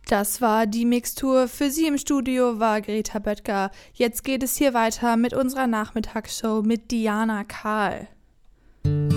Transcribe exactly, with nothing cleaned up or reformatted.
Das war die Mixtur. Für Sie im Studio war Greta Böttger. Jetzt geht es hier weiter mit unserer Nachmittagsshow mit Diana Kahl.